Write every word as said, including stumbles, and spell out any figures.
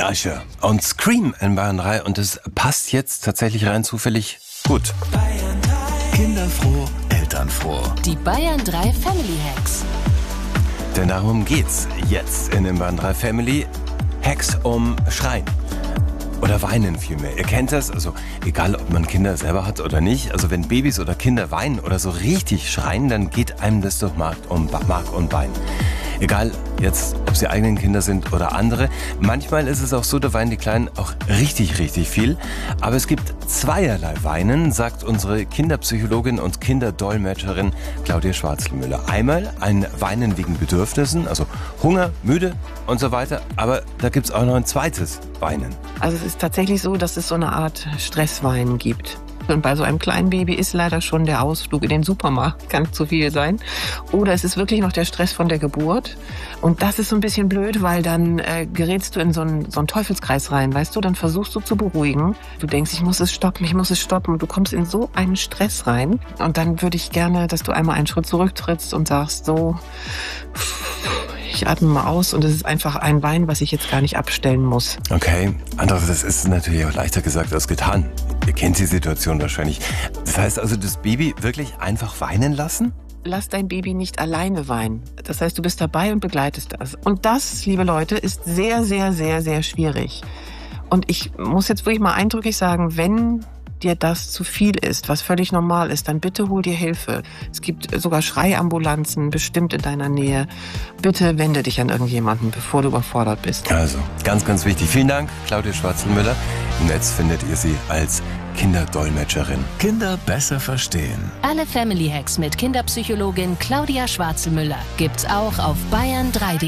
Asche und Scream in Bayern drei und es passt jetzt tatsächlich rein zufällig gut. Kinderfroh, elternfroh. Die Bayern drei Family Hacks. Denn darum geht's jetzt in den Bayern drei Family Hacks um Schreien. Oder weinen vielmehr. Ihr kennt das, also egal ob man Kinder selber hat oder nicht, also wenn Babys oder Kinder weinen oder so richtig schreien, dann geht einem das durch Mark und, Mark und Bein. Egal jetzt, ob sie eigenen Kinder sind oder andere. Manchmal ist es auch so, da weinen die Kleinen auch richtig, richtig viel. Aber es gibt zweierlei Weinen, sagt unsere Kinderpsychologin und Kinderdolmetscherin Claudia Schwarzelmüller. Einmal ein Weinen wegen Bedürfnissen, also Hunger, müde und so weiter. Aber da gibt es auch noch ein zweites Weinen. Also es ist tatsächlich so, dass es so eine Art Stressweinen gibt. Und bei so einem kleinen Baby ist leider schon der Ausflug in den Supermarkt, kann zu viel sein. Oder es ist wirklich noch der Stress von der Geburt. Und das ist so ein bisschen blöd, weil dann äh, gerätst du in so einen, so einen Teufelskreis rein, weißt du? Dann versuchst du zu beruhigen. Du denkst, ich muss es stoppen, ich muss es stoppen. Und du kommst in so einen Stress rein. Und dann würde ich gerne, dass du einmal einen Schritt zurücktrittst und sagst, so, ich atme mal aus. Und es ist einfach ein Wein, was ich jetzt gar nicht abstellen muss. Okay, andererseits ist es natürlich auch leichter gesagt als getan. Ihr kennt die Situation wahrscheinlich. Das heißt also, das Baby wirklich einfach weinen lassen? Lass dein Baby nicht alleine weinen. Das heißt, du bist dabei und begleitest das. Und das, liebe Leute, ist sehr, sehr, sehr, sehr schwierig. Und ich muss jetzt wirklich mal eindrücklich sagen, wenn dir das zu viel ist, was völlig normal ist, dann bitte hol dir Hilfe. Es gibt sogar Schreiambulanzen bestimmt in deiner Nähe. Bitte wende dich an irgendjemanden, bevor du überfordert bist. Also, ganz, ganz wichtig. Vielen Dank, Claudia Schwarzelmüller. Im Netz findet ihr sie als Kinderdolmetscherin. Kinder besser verstehen. Alle Family Hacks mit Kinderpsychologin Claudia Schwarzelmüller gibt's auch auf bayern drei punkt de.